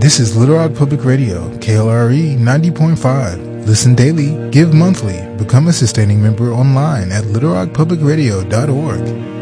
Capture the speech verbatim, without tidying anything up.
This is Little Rock Public Radio, K L R E ninety point five. Listen daily, give monthly, become a sustaining member online at little rock public radio dot org.